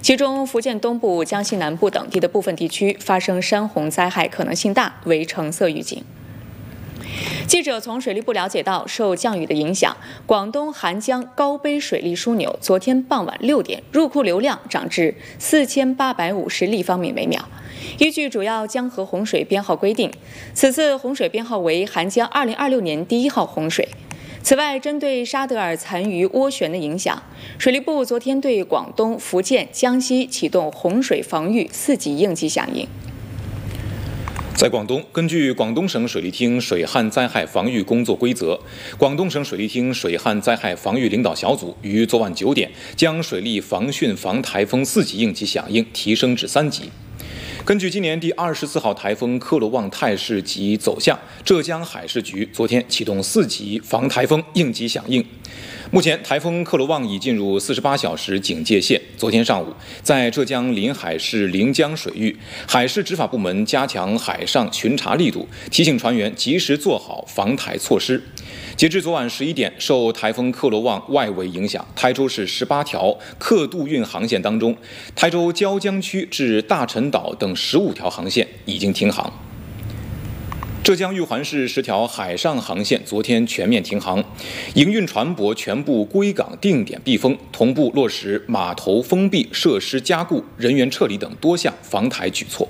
其中福建东部、江西南部等地的部分地区发生山洪灾害可能性大，为橙色预警。记者从水利部了解到，受降雨的影响，广东涵江高碑水利枢纽昨天傍晚6点入库流量涨至4850立方米每秒。依据主要江河洪水编号规定，此次洪水编号为涵江2026年第1号洪水。此外，针对沙德尔残余涡旋的影响，水利部昨天对广东、福建、江西启动洪水防御4级应急响应。 在广东，根据广东省水利厅水旱灾害防御工作规则，广东省水利厅水旱灾害防御领导小组于昨晚9点将水利防汛防台风4级应急响应提升至3级。根据今年第24号台风克罗旺态势及走向，浙江海事局昨天启动4级防台风应急响应。目前，台风克罗旺已进入48小时警戒线。昨天上午，在浙江临海市临江水域，海事执法部门加强海上巡查力度，提醒船员及时做好防台措施。截至昨晚11点，受台风克罗旺外围影响，台州市18条客渡运航线当中，台州椒江区至大陈岛等15条航线已经停航。浙江玉环市10条海上航线昨天全面停航，营运船舶全部归港定点避风，同步落实码头封闭、设施加固、人员撤离等多项防台举措。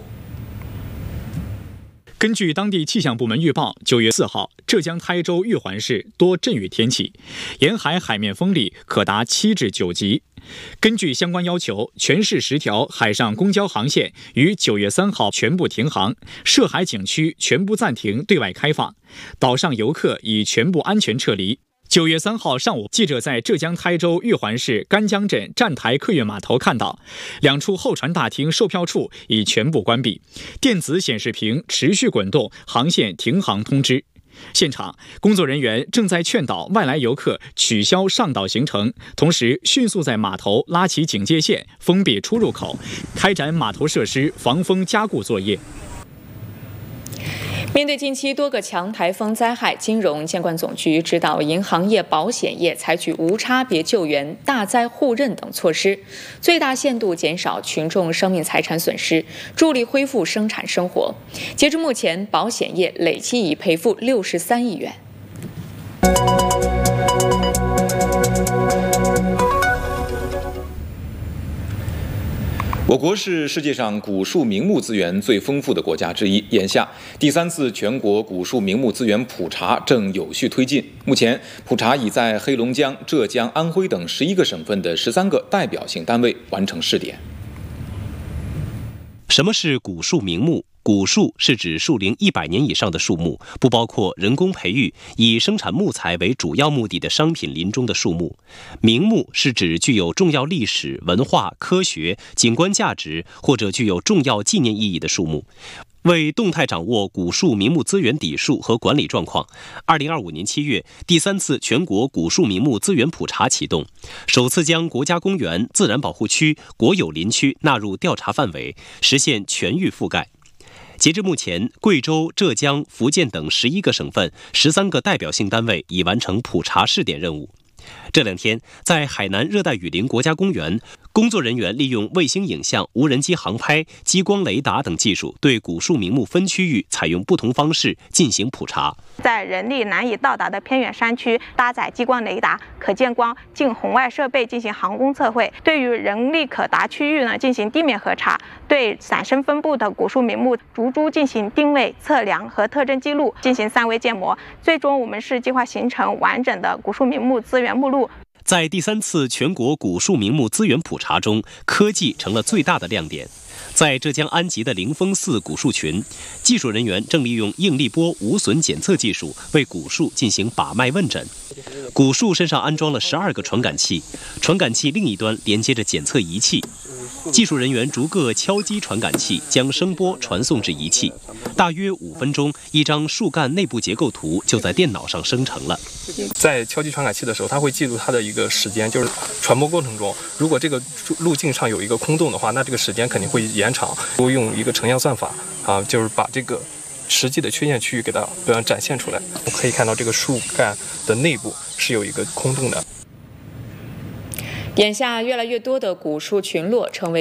根据当地气象部门预报，9月4号，浙江台州玉环市多阵雨天气，沿海海面风力可达7至9级。根据相关要求，全市10条海上公交航线于9月3号全部停航，涉海景区全部暂停对外开放，岛上游客已全部安全撤离。9月3号上午，记者在浙江台州玉环市干江镇站台客运码头看到，2处候船大厅售票处已全部关闭，电子显示屏持续滚动航线停航通知。现场工作人员正在劝导外来游客取消上岛行程，同时迅速在码头拉起警戒线，封闭出入口，开展码头设施防风加固作业。 面对近期多个强台风灾害，金融监管总局指导银行业、保险业采取无差别救援、大灾互认等措施，最大限度减少群众生命财产损失，助力恢复生产生活。截至目前，保险业累计已赔付63亿元。 我国是世界上古树名木资源最丰富的国家之一。眼下，第3次全国古树名木资源普查正有序推进。目前，普查已在黑龙江、浙江、安徽等11个省份的13个代表性单位完成试点。 什么是古树名木？古树是指树龄100年以上的树木，不包括人工培育、以生产木材为主要目的的商品林中的树木。名木是指具有重要历史、文化、科学、景观价值或者具有重要纪念意义的树木。为动态掌握古树名木资源底数和管理状况，2025年7月，第3次全国古树名木资源普查启动，首次将国家公园、自然保护区、国有林区纳入调查范围，实现全域覆盖。截至目前，贵州、浙江、福建等11个省份13个代表性单位已完成普查试点任务。这2天，在海南热带雨林国家公园，工作人员利用卫星影像、无人机航拍、激光雷达等技术，对古树名木分区域采用不同方式进行普查。 在人力难以到达的偏远山区，搭载激光雷达、可见光、近红外设备进行航空测绘；对于人力可达区域进行地面核查；对散生分布的古树名木竹株进行定位、测量和特征记录，进行3维建模。最终，我们是计划形成完整的古树名木资源目录。 在第3次全国古树名木资源普查中，科技成了最大的亮点。在浙江安吉的灵峰寺古树群，技术人员正利用应力波无损检测技术为古树进行把脉问诊。古树身上安装了12个传感器，传感器另一端连接着检测仪器。技术人员逐个敲击传感器，将声波传送至仪器。大约5分钟，一张树干内部结构图就在电脑上生成了。 在敲击传感器的时候，它会记录它的一个时间，就是传播过程中，如果这个路径上有一个空洞的话，那这个时间肯定会延长。会用一个成像算法就是把这个实际的缺陷区域给它展现出来。可以看到这个树干的内部是有一个空洞的。 眼下，越来越多的古树群落成为